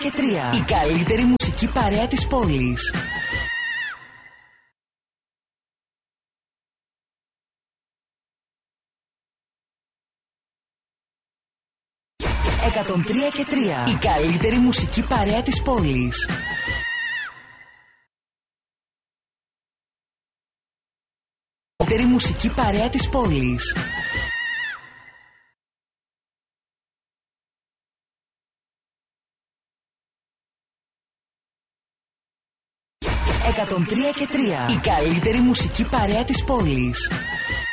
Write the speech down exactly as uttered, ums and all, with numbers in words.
και τρία. Η καλύτερη μουσική παρέα της πόλης. εκατόν τρία και τρία. Η καλύτερη μουσική παρέα της πόλης. Η καλύτερη μουσική παρέα της πόλης. εκατόν τρία και τρία. Η καλύτερη μουσική παρέα της πόλης.